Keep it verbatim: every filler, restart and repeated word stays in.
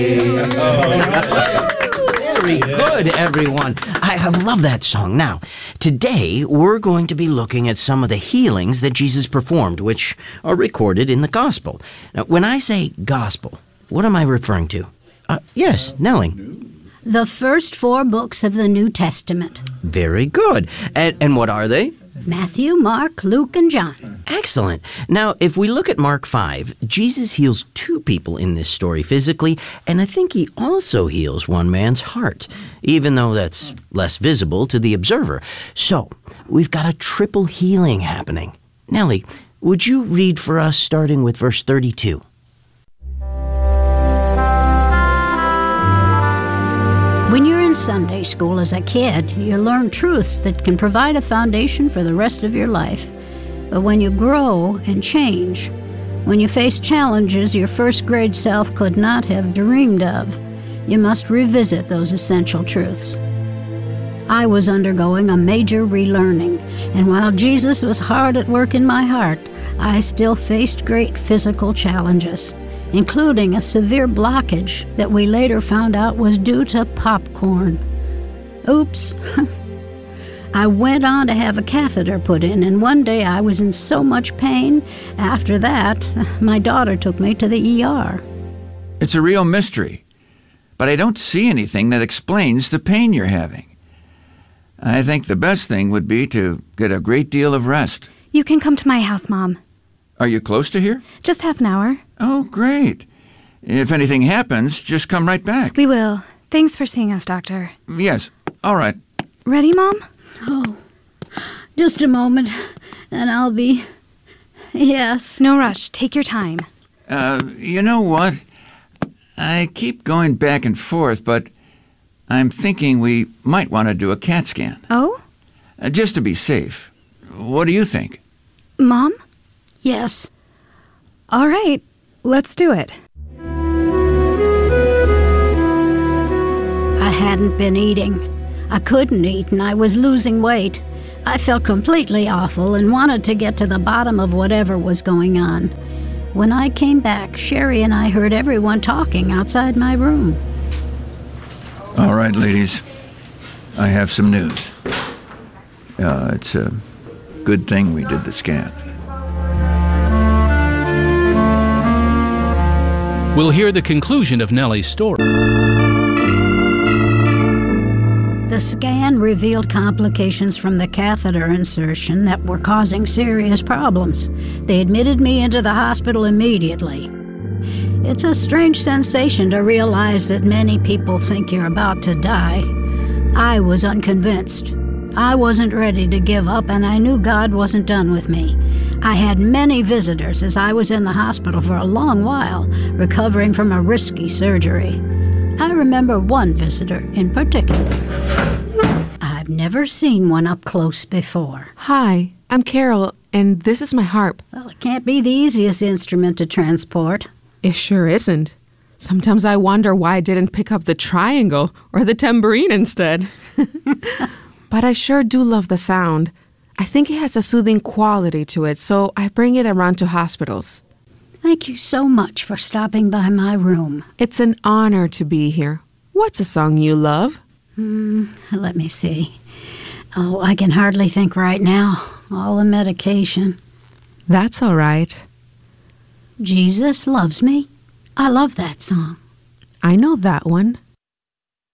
Very good, everyone. I, I love that song. Now, today we're going to be looking at some of the healings that Jesus performed, which are recorded in the Gospel. Now, when I say Gospel, what am I referring to? Uh, yes, Nellie. The first four books of the New Testament. Very good. And, and what are they? Matthew, Mark, Luke, and John. Excellent. Now, if we look at Mark five, Jesus heals two people in this story physically, and I think he also heals one man's heart, even though that's less visible to the observer. So, we've got a triple healing happening. Nellie, would you read for us starting with verse thirty-two? When you're in Sunday school as a kid, you learn truths that can provide a foundation for the rest of your life. But when you grow and change, when you face challenges your first grade self could not have dreamed of, you must revisit those essential truths. I was undergoing a major relearning, and while Jesus was hard at work in my heart, I still faced great physical challenges, including a severe blockage that we later found out was due to popcorn. Oops. I went on to have a catheter put in, and one day I was in so much pain. After that, my daughter took me to the E R. It's a real mystery, but I don't see anything that explains the pain you're having. I think the best thing would be to get a great deal of rest. You can come to my house, Mom. Are you close to here? Just half an hour. Oh, great. If anything happens, just come right back. We will. Thanks for seeing us, Doctor. Yes. All right. Ready, Mom? Oh, just a moment, and I'll be... Yes. No rush. Take your time. Uh, you know what? I keep going back and forth, but I'm thinking we might want to do a CAT scan. Oh? Uh, just to be safe. What do you think? Mom? Yes. All right. Let's do it. I hadn't been eating. I couldn't eat, and I was losing weight. I felt completely awful and wanted to get to the bottom of whatever was going on. When I came back, Sherry and I heard everyone talking outside my room. All right, ladies. I have some news. Uh, it's a good thing we did the scan. We'll hear the conclusion of Nellie's story. The scan revealed complications from the catheter insertion that were causing serious problems. They admitted me into the hospital immediately. It's a strange sensation to realize that many people think you're about to die. I was unconvinced. I wasn't ready to give up, and I knew God wasn't done with me. I had many visitors as I was in the hospital for a long while, recovering from a risky surgery. I remember one visitor in particular. I've never seen one up close before. Hi, I'm Carol, and this is my harp. Well, it can't be the easiest instrument to transport. It sure isn't. Sometimes I wonder why I didn't pick up the triangle or the tambourine instead. But I sure do love the sound. I think it has a soothing quality to it, so I bring it around to hospitals. Thank you so much for stopping by my room. It's an honor to be here. What's a song you love? Hmm, let me see. Oh, I can hardly think right now. All the medication. That's all right. Jesus Loves Me? I love that song. I know that one.